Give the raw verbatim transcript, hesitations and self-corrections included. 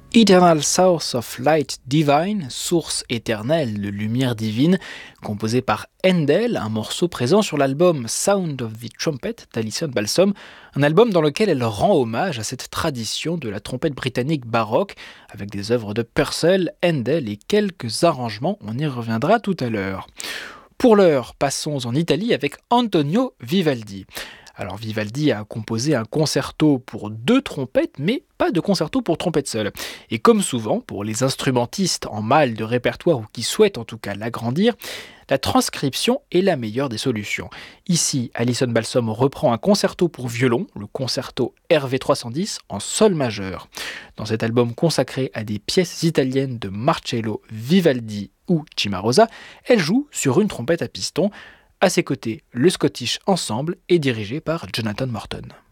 Eternal Source of Light Divine, source éternelle de lumière divine, composé par Handel, un morceau présent sur l'album Sound of the Trumpet d'Alison Balsom, un album dans lequel elle rend hommage à cette tradition de la trompette britannique baroque, avec des œuvres de Purcell, Handel et quelques arrangements, on y reviendra tout à l'heure. Pour l'heure, passons en Italie avec Antonio Vivaldi. Alors Vivaldi a composé un concerto pour deux trompettes, mais pas de concerto pour trompette seule. Et comme souvent, pour les instrumentistes en mal de répertoire ou qui souhaitent en tout cas l'agrandir, la transcription est la meilleure des solutions. Ici, Alison Balsom reprend un concerto pour violon, le concerto R V trois cent dix en sol majeur. Dans cet album consacré à des pièces italiennes de Marcello Vivaldi ou Cimarosa, elle joue sur une trompette à piston. À ses côtés, le Scottish Ensemble est dirigé par Jonathan Morton.